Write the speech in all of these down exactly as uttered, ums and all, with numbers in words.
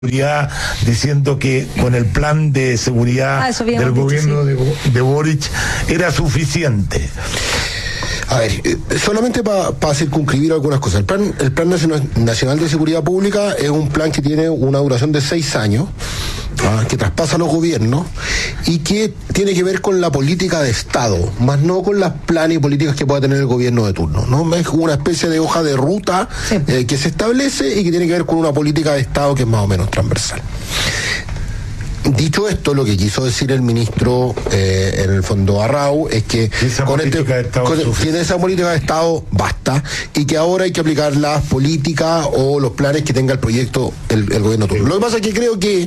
seguridad, diciendo que con el plan de seguridad ah, del gobierno dicho, sí. de, de Boric era suficiente. A ver, eh, solamente para pa circunscribir algunas cosas. El plan, el plan Nacional de Seguridad Pública es un plan que tiene una duración de seis años, ¿ah? que traspasa los gobiernos y que tiene que ver con la política de Estado, más no con las planes y políticas que pueda tener el gobierno de turno, ¿no? Es una especie de hoja de ruta sí. eh, que se establece y que tiene que ver con una política de Estado que es más o menos transversal. Dicho esto, lo que quiso decir el ministro eh, en el fondo Arrau es que con este, con, que esa política de Estado basta y que ahora hay que aplicar las políticas o los planes que tenga el proyecto el, el gobierno turno. Lo que pasa es que creo que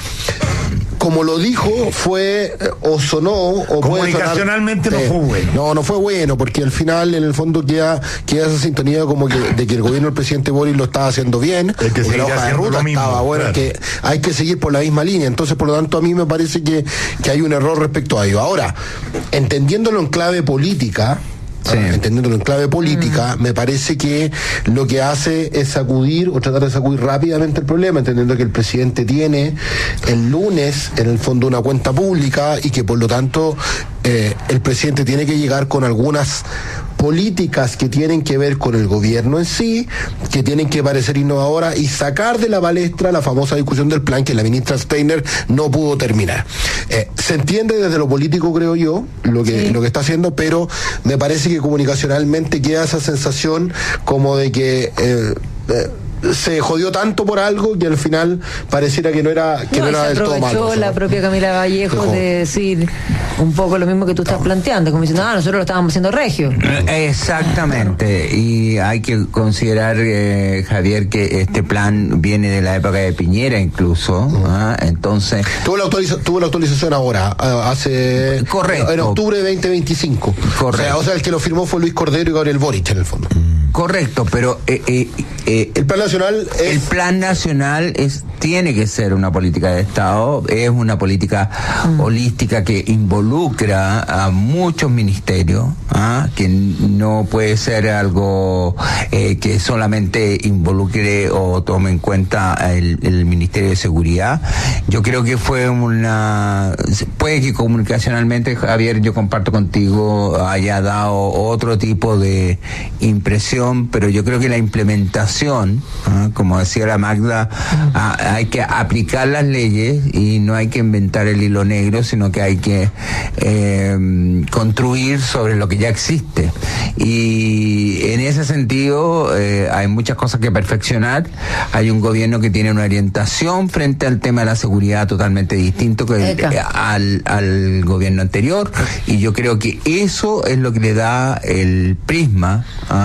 como lo dijo, fue o sonó o comunicacionalmente sonar, no eh, fue bueno. No, no fue bueno, porque al final, en el fondo, queda, queda esa sintonía como que de que el gobierno del presidente Boric lo estaba haciendo bien, el que la hoja de ruta mismo, estaba bueno, claro. que hay que seguir por la misma línea. Entonces, por lo tanto, a mí me parece que, que hay un error respecto a ello. Ahora, entendiéndolo en clave política, Sí. entendiéndolo en clave política, mm. me parece que lo que hace es sacudir o tratar de sacudir rápidamente el problema, entendiendo que el presidente tiene el lunes en el fondo una cuenta pública y que por lo tanto eh, el presidente tiene que llegar con algunas políticas que tienen que ver con el gobierno en sí, que tienen que parecer innovadoras y sacar de la palestra la famosa discusión del plan que la ministra Steiner no pudo terminar. Eh, se entiende desde lo político, creo yo, lo que, sí. lo que está haciendo, pero me parece que comunicacionalmente queda esa sensación como de que eh, eh, se jodió tanto por algo que al final pareciera que no era que no, no era del todo malo. Aprovechó la propia Camila Vallejo de decir un poco lo mismo que tú estás no. planteando, como diciendo, ah, nosotros lo estábamos haciendo regio. Exactamente, y hay que considerar, eh, Javier, que este plan viene de la época de Piñera incluso, uh-huh. ¿ah? Entonces... Tuvo la, actualiza- tuvo la actualización ahora, hace... Correcto. En octubre de veinte veinticinco. Correcto. O sea, o sea, el que lo firmó fue Luis Cordero y Gabriel Boric en el fondo. Correcto, pero eh, eh, eh, el plan nacional es... el plan nacional es tiene que ser una política de Estado, es una política mm. holística que involucra a muchos ministerios, ¿ah? que no puede ser algo eh, que solamente involucre o tome en cuenta el, el Ministerio de Seguridad. Yo creo que fue una, puede que comunicacionalmente, Javier, yo comparto contigo, haya dado otro tipo de impresión, pero yo creo que la implementación, ¿ah? como decía la Magda, a, hay que aplicar las leyes y no hay que inventar el hilo negro, sino que hay que eh, construir sobre lo que ya existe. Y en ese sentido eh, hay muchas cosas que perfeccionar. Hay un gobierno que tiene una orientación frente al tema de la seguridad totalmente distinto que el, eh, al, al gobierno anterior, y yo creo que eso es lo que le da el prisma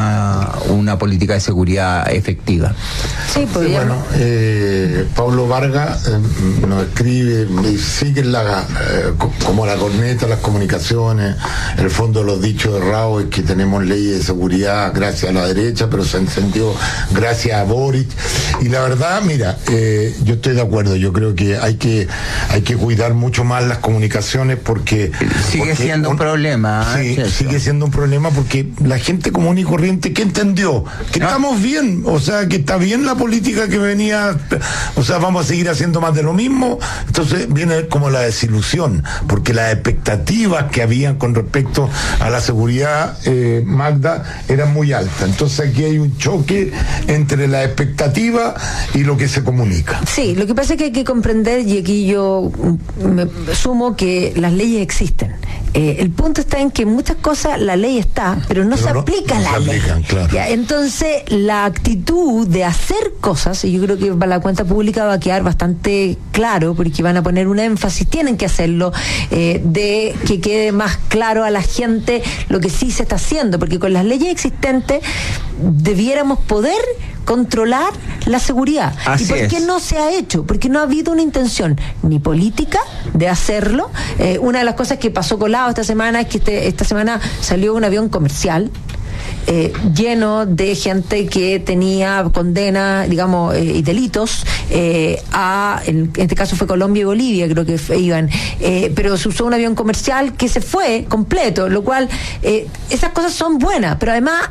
a una política de seguridad efectiva. Sí, pues sí, bueno, eh, Pablo Vargas eh, nos escribe, sigue la, eh, como la corneta, las comunicaciones, el fondo de los dichos errados es que tenemos leyes de seguridad gracias a la derecha, pero se encendió gracias a Boric, y la verdad, mira, eh, yo estoy de acuerdo, yo creo que hay que hay que cuidar mucho más las comunicaciones porque... Sigue porque siendo un, un problema. Sí, ¿eh? sigue siendo un problema porque la gente común y corriente, ¿qué entendió? Que ¿no? estamos bien, o sea, que está bien la política que venía, o sea, vamos a seguir haciendo más de lo mismo. Entonces viene como la desilusión, porque las expectativas que habían con respecto a la seguridad, eh, Magda, eran muy altas. Entonces aquí hay un choque entre la expectativa y lo que se comunica. Sí, lo que pasa es que hay que comprender, y aquí yo me sumo que las leyes existen. Eh, el punto está en que muchas cosas la ley está, pero no pero se no, aplica no la se ley. Aplican, claro. Ya, entonces la actitud de hacer cosas, y yo creo que para la cuenta pública va a quedar bastante claro, porque van a poner un énfasis, tienen que hacerlo, eh, de que quede más claro a la gente lo que sí se está haciendo, porque con las leyes existentes debiéramos poder controlar la seguridad. Así ¿Y por qué es. no se ha hecho? Porque no ha habido una intención ni política de hacerlo. Eh, una de las cosas que pasó colado esta semana es que este, esta semana salió un avión comercial Eh, lleno de gente que tenía condena, digamos, eh, y delitos eh, a, en este caso fue Colombia y Bolivia, creo que fue, iban, eh, pero se usó un avión comercial que se fue completo, lo cual, eh, esas cosas son buenas, pero además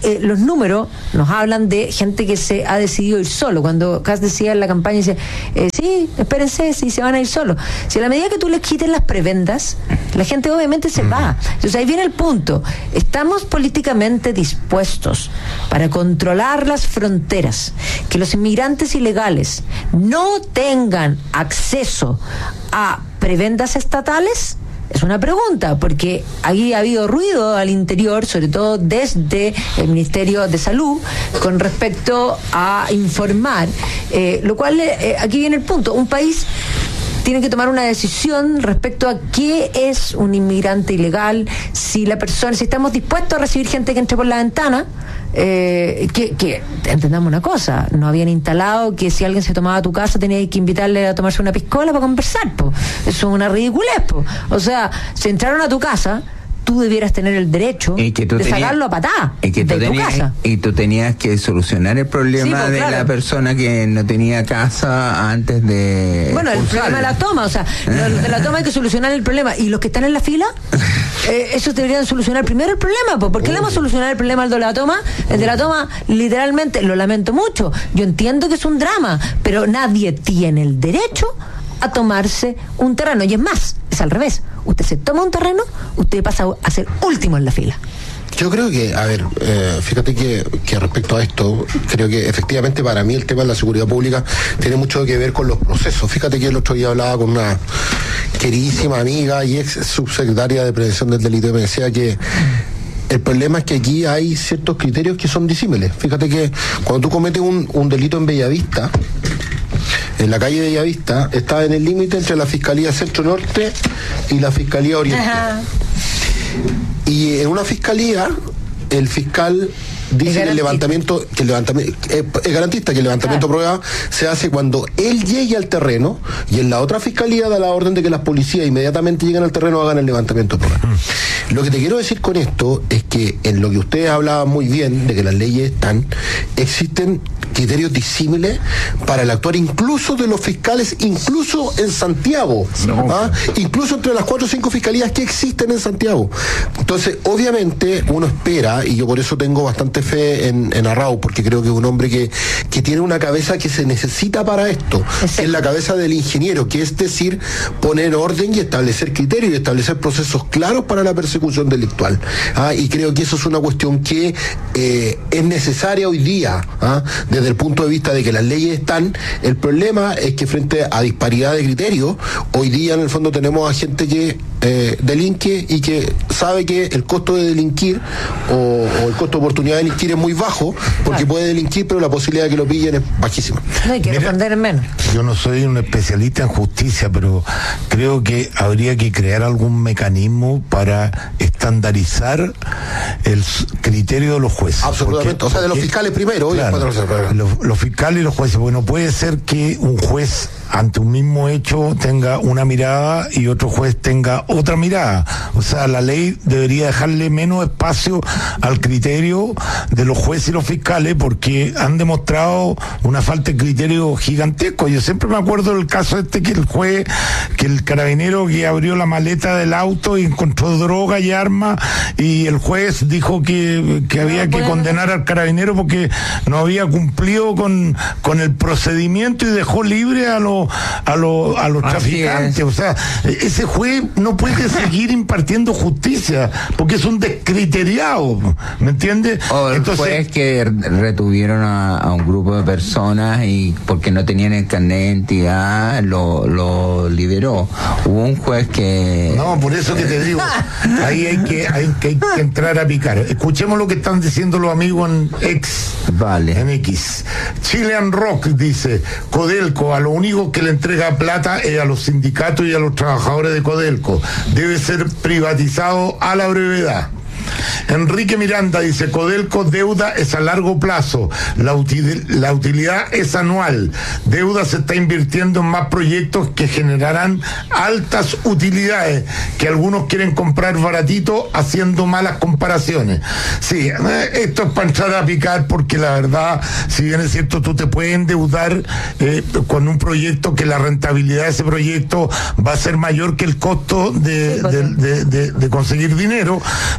eh, los números nos hablan de gente que se ha decidido ir solo. Cuando Kass decía en la campaña, dice, eh, sí, espérense, si se van a ir solos. Si a la medida que tú les quites las prebendas, la gente obviamente se va. Entonces ahí viene el punto. Estamos políticamente dispuestos para controlar las fronteras, que los inmigrantes ilegales no tengan acceso a prebendas estatales. Es una pregunta, porque aquí ha habido ruido al interior, sobre todo desde el Ministerio de Salud, con respecto a informar, eh, lo cual, eh, aquí viene el punto, un país tiene que tomar una decisión respecto a qué es un inmigrante ilegal, si la persona, si estamos dispuestos a recibir gente que entre por la ventana, eh, que, que entendamos una cosa, no habían instalado que si alguien se tomaba a tu casa tenías que invitarle a tomarse una piscola para conversar, po. Eso es una ridiculez, po. O sea, si entraron a tu casa, tú debieras tener el derecho de tenías, sacarlo a patá y que tú de tenías, tu casa. Y tú tenías que solucionar el problema sí, pues, de claro. la persona que no tenía casa antes de Bueno, el problema de la toma, o sea, de la toma hay que solucionar el problema. ¿Y los que están en la fila? Eh, esos deberían solucionar primero el problema, pues. ¿Por qué le vamos a solucionar el problema al de la toma? El de la toma, literalmente, lo lamento mucho. Yo entiendo que es un drama, pero nadie tiene el derecho a tomarse un terreno. Y es más, es al revés. Usted se toma un terreno, usted pasa a ser último en la fila. Yo creo que, a ver, eh, fíjate que, que respecto a esto, creo que efectivamente para mí el tema de la seguridad pública tiene mucho que ver con los procesos. Fíjate que el otro día hablaba con una queridísima amiga y ex subsecretaria de Prevención del Delito y me decía que el problema es que aquí hay ciertos criterios que son disímiles. Fíjate que cuando tú cometes un, un delito en Bellavista, en la calle Bellavista, está en el límite entre la Fiscalía Centro Norte y la Fiscalía Oriente. Ajá. Y en una fiscalía, el fiscal dice que el levantamiento, que el levantamiento, eh, es garantista que el levantamiento de prueba se hace cuando él llegue al terreno, y en la otra fiscalía da la orden de que las policías inmediatamente lleguen al terreno hagan el levantamiento de prueba. Mm. Lo que te quiero decir con esto es que en lo que ustedes hablaban muy bien de que las leyes están, existen criterios disímiles para el actuar incluso de los fiscales, incluso en Santiago, no. ¿ah? incluso entre las cuatro o cinco fiscalías que existen en Santiago. Entonces, obviamente, uno espera, y yo por eso tengo bastante fe en, en Arrau, porque creo que es un hombre que, que tiene una cabeza que se necesita para esto, que es la cabeza del ingeniero, que es decir, poner orden y establecer criterios y establecer procesos claros para la persecución delictual. ¿ah? Y creo que eso es una cuestión que eh, es necesaria hoy día, ¿ah? desde el punto de vista de que las leyes están. El problema es que frente a disparidad de criterios, hoy día en el fondo tenemos a gente que eh, delinque y que sabe que el costo de delinquir o, o el costo de oportunidad de delinquir es muy bajo, porque claro. puede delinquir, pero la posibilidad de que lo pillen es bajísima. No hay que responder en menos. Yo no soy un especialista en justicia, pero creo que habría que crear algún mecanismo para estandarizar el criterio de los jueces. Absolutamente, porque, o sea, de los porque, fiscales primero, claro, y después los, los fiscales y los jueces, porque no puede ser que un juez ante un mismo hecho tenga una mirada y otro juez tenga otra mirada. O sea, la ley debería dejarle menos espacio al criterio de los jueces y los fiscales, porque han demostrado una falta de criterio gigantesco. Yo siempre me acuerdo del caso este, que el juez, que el carabinero que abrió la maleta del auto y encontró droga y armas, y el juez dijo que, que había que condenar al carabinero porque no había cumplido con, con el procedimiento y dejó libre a los a los a los traficantes. O sea, ese juez no puede seguir impartiendo justicia porque es un descriteriado, ¿me entiendes? O el Entonces, juez que retuvieron a, a un grupo de personas y porque no tenían el carnet de identidad lo, lo liberó. Hubo un juez que... No, por eso que te digo, ahí hay que, hay que, hay que entrar a picar. Escuchemos lo que están diciendo los amigos en X. Vale. En X. Chilean Rock dice, Codelco a lo único que le entrega plata es a los sindicatos y a los trabajadores de Codelco. Debe ser privatizado a la brevedad. Enrique Miranda dice, Codelco deuda es a largo plazo, la, util, la utilidad es anual, deuda se está invirtiendo en más proyectos que generarán altas utilidades, que algunos quieren comprar baratito haciendo malas comparaciones. Sí, esto es para entrar a picar, porque la verdad, si bien es cierto, tú te puedes endeudar eh, con un proyecto que la rentabilidad de ese proyecto va a ser mayor que el costo de, de, de, de, de conseguir dinero, pero a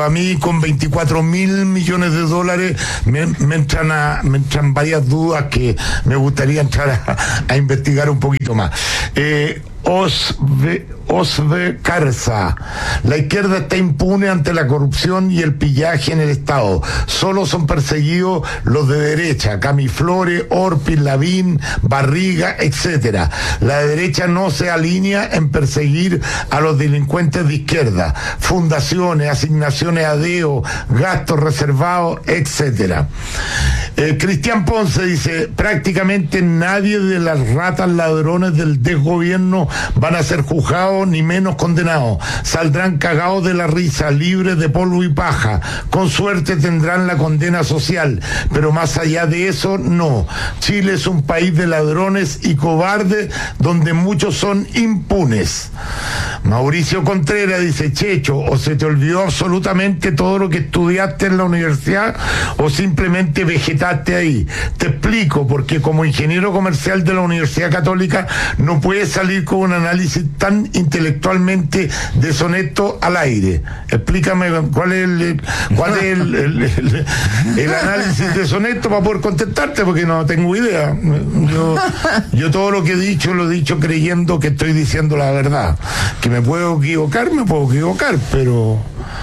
a mí con veinticuatro mil millones de dólares me, me, entran a, me entran varias dudas que me gustaría entrar a, a investigar un poquito más. Eh, Osve, Osve Carza. La izquierda está impune ante la corrupción y el pillaje en el Estado. Solo son perseguidos los de derecha, Camiflores, Orpin, Lavín, Barriga, etcétera. La de derecha no se alinea en perseguir a los delincuentes de izquierda. Fundaciones, asignaciones a deo, gastos reservados, etcétera. Eh, Cristian Ponce dice, prácticamente nadie de las ratas ladrones del desgobierno van a ser juzgados ni menos condenados. Saldrán cagados de la risa, libres de polvo y paja. Con suerte tendrán la condena social, pero más allá de eso, no. Chile es un país de ladrones y cobardes donde muchos son impunes. Mauricio Contreras dice, Checho, o se te olvidó absolutamente todo lo que estudiaste en la universidad o simplemente vegetaste ahí. Te explico, porque como ingeniero comercial de la Universidad Católica no puedes salir con un análisis tan intelectualmente deshonesto al aire. Explícame cuál es el, cuál es el, el, el, el análisis deshonesto para poder contestarte, porque no tengo idea. Yo, yo todo lo que he dicho lo he dicho creyendo que estoy diciendo la verdad. Que me puedo equivocar, me puedo equivocar, pero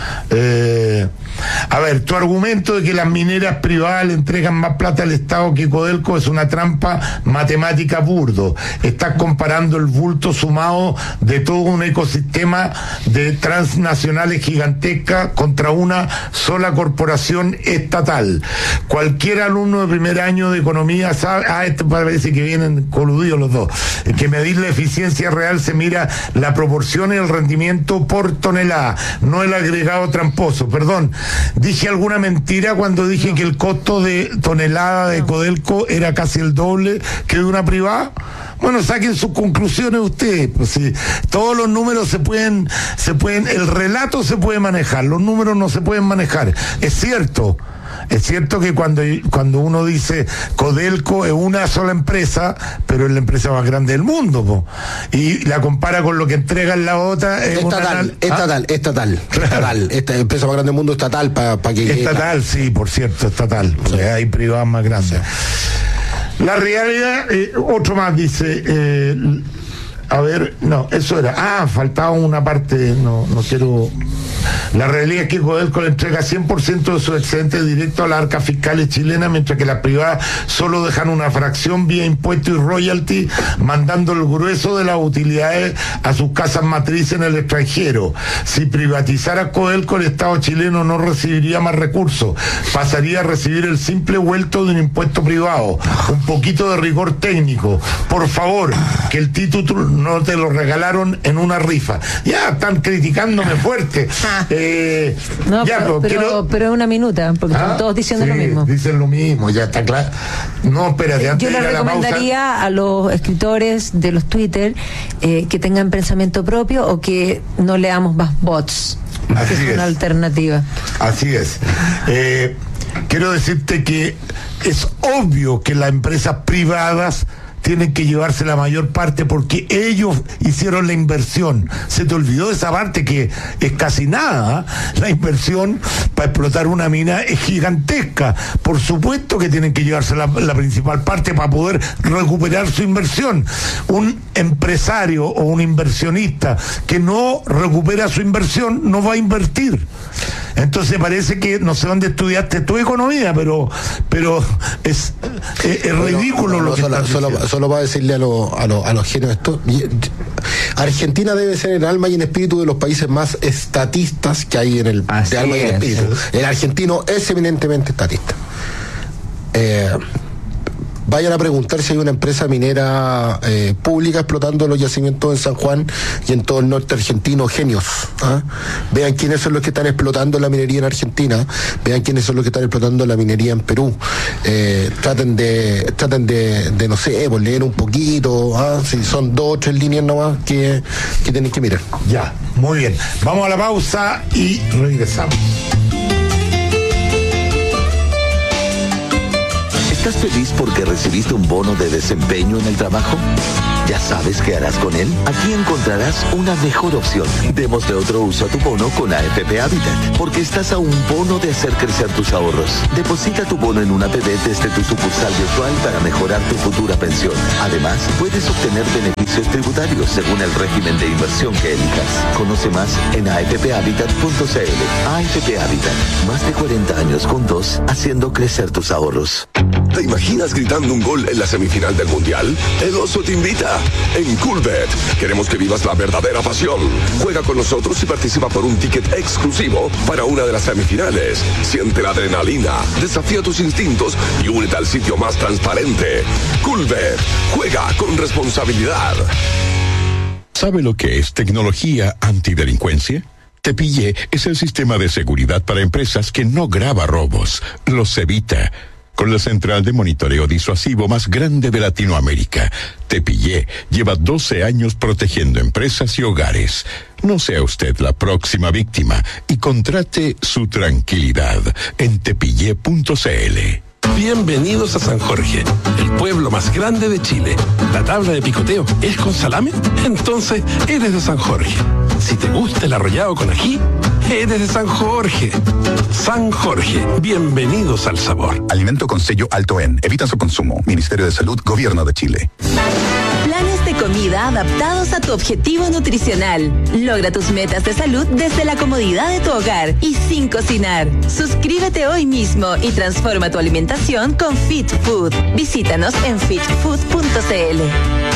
eh, a ver, tu argumento de que las mineras privadas le entregan más plata al Estado que Codelco es una trampa matemática burdo. Estás comparando el bulto sumado de todo un ecosistema de transnacionales gigantescas contra una sola corporación estatal. Cualquier alumno de primer año de economía sabe, ah, esto parece que vienen coludidos los dos, que medir la eficiencia real se mira la proporción y el rendimiento por tonelada, no el agregado tramposo. Perdón, dije alguna mentira cuando dije que el costo de tonelada de Codelco era casi el doble que de una privada. Bueno, saquen sus conclusiones ustedes. Pues sí, todos los números se pueden, se pueden, el relato se puede manejar, los números no se pueden manejar. Es cierto. Es cierto que cuando, cuando uno dice Codelco es una sola empresa, pero es la empresa más grande del mundo, po, y la compara con lo que entrega en la otra. Es estatal, una, estatal, ¿ah? estatal, claro. estatal. Esta empresa más grande del mundo estatal para pa que. Estatal, sí, por cierto, estatal. Sí. Hay privadas más grandes. Sí. La realidad, eh, otro más dice. Eh, A ver, no, eso era. Ah, faltaba una parte, no, no quiero. La realidad es que Codelco le entrega cien por ciento de su excedente directo a las arcas fiscales chilenas, mientras que las privadas solo dejan una fracción vía impuestos y royalty, mandando el grueso de las utilidades a sus casas matrices en el extranjero. Si privatizara Codelco, el Estado chileno no recibiría más recursos, pasaría a recibir el simple vuelto de un impuesto privado. Un poquito de rigor técnico. Por favor, que el título no te lo regalaron en una rifa. Ya están criticándome fuerte. Eh, no, ya, pero, pero, quiero... pero una minuta, porque ah, están todos diciendo sí, lo mismo. Dicen lo mismo, ya está claro. No, espérate, antes yo le recomendaría a los escritores de los Twitter eh, que tengan pensamiento propio o que no leamos más bots. Así es, es una alternativa. Así es. Eh, quiero decirte que es obvio que las empresas privadas tienen que llevarse la mayor parte porque ellos hicieron la inversión. Se te olvidó esa parte que es casi nada, ¿eh? La inversión para explotar una mina es gigantesca. Por supuesto que tienen que llevarse la, la principal parte para poder recuperar su inversión. Un empresario o un inversionista que no recupera su inversión no va a invertir. Entonces parece que no sé dónde estudiaste tu economía, pero pero es, es, es bueno, ridículo no, no, lo que solo, estás solo, diciendo. Solo para decirle a, lo, a, lo, a los genios esto, Argentina debe ser en alma y en espíritu de los países más estatistas que hay en el Así de alma y en espíritu. Es. El argentino es eminentemente estatista. Eh, Vayan a preguntar si hay una empresa minera eh, pública explotando los yacimientos en San Juan y en todo el norte argentino, genios. ¿Ah? Vean quiénes son los que están explotando la minería en Argentina, vean quiénes son los que están explotando la minería en Perú. Eh, traten de, traten de, de no sé, pues leer un poquito, ¿ah? Si son dos o tres líneas nomás que, que tienen que mirar. Ya, muy bien. Vamos a la pausa y regresamos. ¿Estás feliz porque recibiste un bono de desempeño en el trabajo? Ya ¿Sabes qué harás con él? Aquí encontrarás una mejor opción. Démosle otro uso a tu bono con A F P Habitat, porque estás a un bono de hacer crecer tus ahorros. Deposita tu bono en una A P B desde tu sucursal virtual para mejorar tu futura pensión. Además, puedes obtener beneficios tributarios según el régimen de inversión que elijas. Conoce más en a f p habitat punto c l. A F P Habitat, más de cuarenta años juntos, haciendo crecer tus ahorros. ¿Te imaginas gritando un gol en la semifinal del Mundial? El Oso te invita. En Coolbet queremos que vivas la verdadera pasión. Juega con nosotros y participa por un ticket exclusivo para una de las semifinales. Siente la adrenalina, desafía tus instintos y únete al sitio más transparente. Coolbet. Juega con responsabilidad. ¿Sabe lo que es tecnología antidelincuencia? Tepillé es el sistema de seguridad para empresas que no graba robos, los evita. Con la central de monitoreo disuasivo más grande de Latinoamérica, Tepillé lleva doce años protegiendo empresas y hogares. No sea usted la próxima víctima y contrate su tranquilidad en tepillé punto c l. Bienvenidos a San Jorge, el pueblo más grande de Chile. ¿La tabla de picoteo es con salame? Entonces eres de San Jorge. Si te gusta el arrollado con ají, eres de San Jorge. San Jorge, bienvenidos al sabor. Alimento con sello alto en. Evita su consumo. Ministerio de Salud, Gobierno de Chile. Planes de comida adaptados a tu objetivo nutricional. Logra tus metas de salud desde la comodidad de tu hogar y sin cocinar. Suscríbete hoy mismo y transforma tu alimentación con Fit Food. Visítanos en fit food punto c l.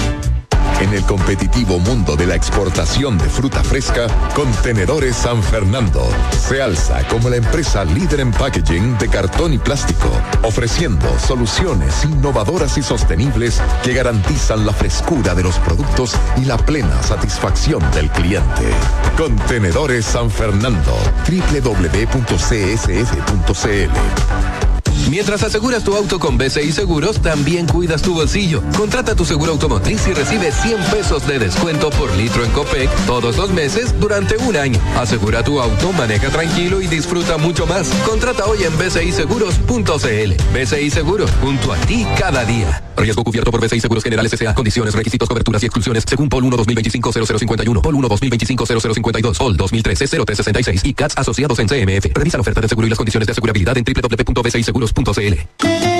En el competitivo mundo de la exportación de fruta fresca, Contenedores San Fernando se alza como la empresa líder en packaging de cartón y plástico, ofreciendo soluciones innovadoras y sostenibles que garantizan la frescura de los productos y la plena satisfacción del cliente. Contenedores San Fernando, doble u doble u doble u punto c s f punto c l. Mientras aseguras tu auto con B C I Seguros, también cuidas tu bolsillo. Contrata tu seguro automotriz y recibe cien pesos de descuento por litro en Copec todos los meses durante un año. Asegura tu auto, maneja tranquilo y disfruta mucho más. Contrata hoy en b c i seguros punto c l. B C I Seguros, junto a ti cada día. Riesgo cubierto por B C I Seguros Generales S A. Condiciones, requisitos, coberturas y exclusiones según Pol uno dos mil veinticinco cero cero cincuenta y uno, Pol uno dos mil veinticinco cero cero cincuenta y dos, Pol dos mil trece cero tres sesenta y seis y C A T S asociados en C M F. Revisa la oferta de seguro y las condiciones de asegurabilidad en doble u doble u doble u punto b c i seguros punto c l.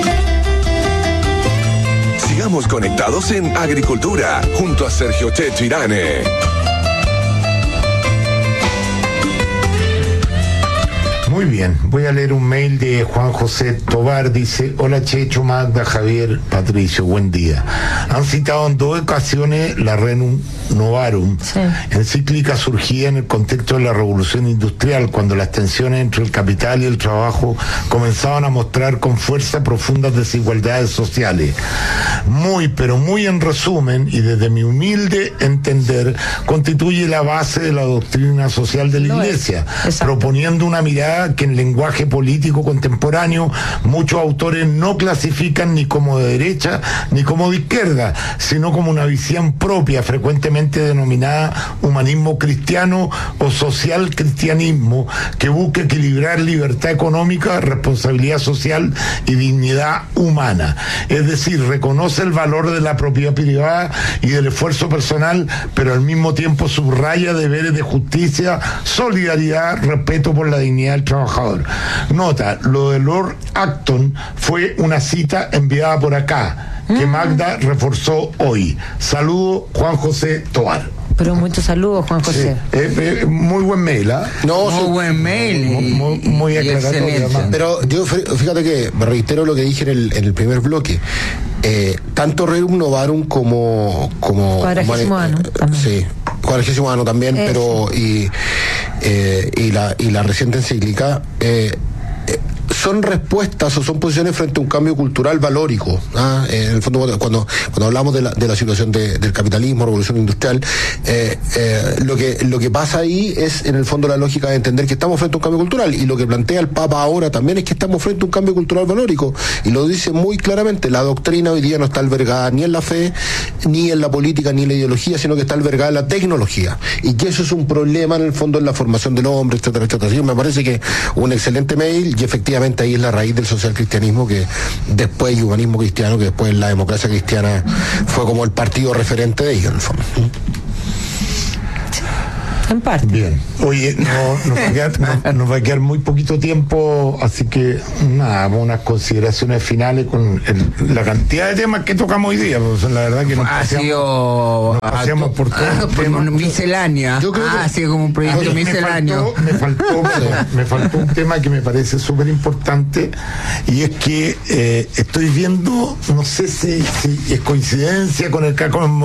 Sigamos conectados en Agricultura junto a Sergio Checho Irane. Muy bien, voy a leer un mail de Juan José Tobar. Dice: hola Checho, Magda, Javier, Patricio, buen día. Han citado en dos ocasiones la Renum Novarum, sí. encíclica surgida en el contexto de la revolución industrial, cuando las tensiones entre el capital y el trabajo comenzaban a mostrar con fuerza profundas desigualdades sociales. Muy, pero muy en resumen, y desde mi humilde entender, constituye la base de la doctrina social de la no Iglesia, proponiendo una mirada que en lenguaje político contemporáneo muchos autores no clasifican ni como de derecha ni como de izquierda, sino como una visión propia, frecuentemente denominada humanismo cristiano o social cristianismo, que busca equilibrar libertad económica, responsabilidad social y dignidad humana. Es decir, reconoce el valor de la propiedad privada y del esfuerzo personal, pero al mismo tiempo subraya deberes de justicia, solidaridad, respeto por la dignidad del trabajador. Nota, lo de Lord Acton fue una cita enviada por acá, que Magda reforzó hoy. Saludo, Juan José Tobar. Pero muchos saludos, Juan José. Sí. Eh, eh, muy buen mail, ¿ah? ¿eh? No, muy sí, buen mail. Muy, muy, muy aclaratorio. Pero yo, fíjate que me reitero lo que dije en el, en el primer bloque. Eh, tanto Rerum Novarum como como Cuadragésimo Ano también. Sí, Cuadragésimo Ano también, Eso. pero y eh, y la y la reciente encíclica eh, eh, son respuestas o son posiciones frente a un cambio cultural valórico. ¿ah? Eh, en el fondo, cuando cuando hablamos de la, de la situación de, del capitalismo, revolución industrial, eh, eh, lo que lo que pasa ahí es en el fondo la lógica de entender que estamos frente a un cambio cultural, y lo que plantea el Papa ahora también es que estamos frente a un cambio cultural valórico, y lo dice muy claramente. La doctrina hoy día no está albergada ni en la fe, ni en la política, ni en la ideología, sino que está albergada en la tecnología, y que eso es un problema en el fondo en la formación del hombre, etcétera, etcétera. Así que me parece que un excelente mail, y efectivamente efectivamente ahí es la raíz del socialcristianismo, que después y humanismo cristiano, que después la democracia cristiana fue como el partido referente de ellos, en el fondo. En parte. Bien. Oye, no, nos, va a quedar, no, nos va a quedar muy poquito tiempo, así que nada, unas consideraciones finales con el, la cantidad de temas que tocamos hoy día. Pues, la verdad que nos ha paseamos, sido nos paseamos por todo. Ah, por un miscelánea. Yo creo ah, ha sido como un proyecto misceláneo. Me faltó, me, faltó, me faltó un tema que me parece súper importante, y es que eh, estoy viendo, no sé si, si es coincidencia con el con